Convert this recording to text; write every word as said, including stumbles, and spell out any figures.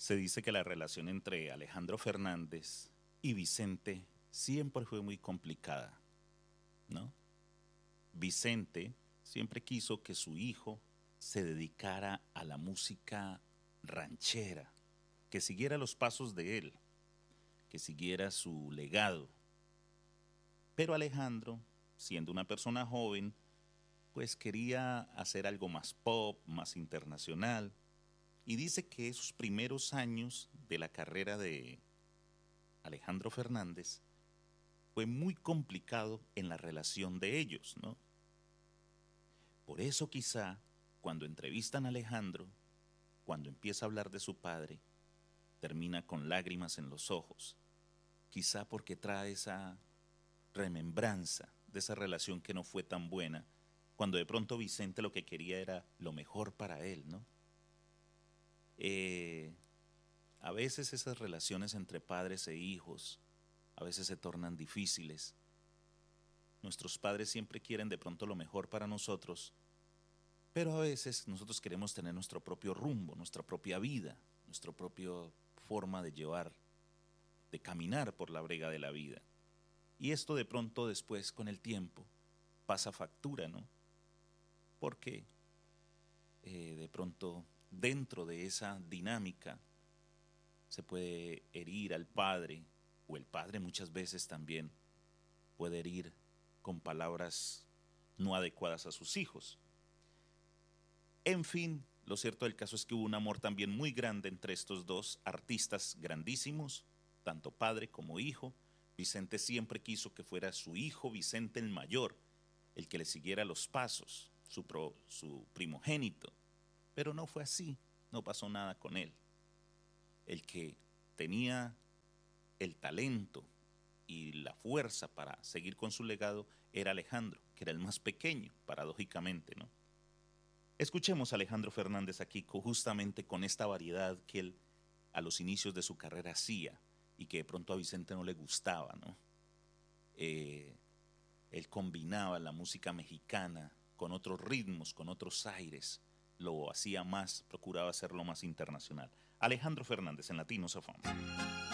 Se dice que la relación entre Alejandro Fernández y Vicente siempre fue muy complicada, ¿no? Vicente siempre quiso que su hijo se dedicara a la música ranchera, que siguiera los pasos de él, que siguiera su legado. Pero Alejandro, siendo una persona joven, pues quería hacer algo más pop, más internacional, y dice que esos primeros años de la carrera de Alejandro Fernández fue muy complicado en la relación de ellos, ¿no? Por eso quizá cuando entrevistan a Alejandro, cuando empieza a hablar de su padre, termina con lágrimas en los ojos, quizá porque trae esa remembranza de esa relación que no fue tan buena, cuando de pronto Vicente lo que quería era lo mejor para él, ¿no? Eh, a veces esas relaciones entre padres e hijos, a veces se tornan difíciles. Nuestros padres siempre quieren de pronto lo mejor para nosotros, pero a veces nosotros queremos tener nuestro propio rumbo, nuestra propia vida, nuestra propia forma de llevar, de caminar por la brega de la vida. Y esto de pronto después, con el tiempo, pasa factura, ¿no? Porque eh, de pronto dentro de esa dinámica se puede herir al padre, o el padre muchas veces también puede herir con palabras no adecuadas a sus hijos. En fin, lo cierto del caso es que hubo un amor también muy grande entre estos dos artistas grandísimos, tanto padre como hijo. Vicente siempre quiso que fuera su hijo Vicente el mayor, el que le siguiera los pasos, su, pro, su primogénito. Pero no fue así, no pasó nada con él. El que tenía el talento y la fuerza para seguir con su legado era Alejandro, que era el más pequeño, paradójicamente, ¿no? Escuchemos a Alejandro Fernández aquí justamente con esta variedad que él a los inicios de su carrera hacía y que de pronto a Vicente no le gustaba, ¿no? Eh, él combinaba la música mexicana con otros ritmos, con otros aires, lo hacía más, procuraba hacerlo más internacional. Alejandro Fernández en Latino Safón.